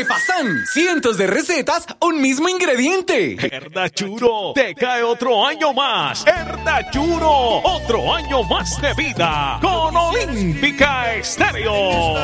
Repasán cientos de recetas, un mismo ingrediente. Herdachuro, te cae otro año más. Herdachuro, otro año más de vida con Olímpica Estéreo.